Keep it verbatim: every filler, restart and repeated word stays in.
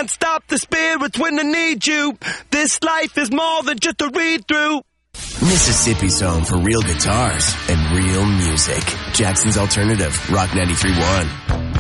can't stop the spirits when they need you. This life is more than just a read-through. Mississippi's home for real guitars and real music. Jackson's Alternative, Rock ninety-three point one.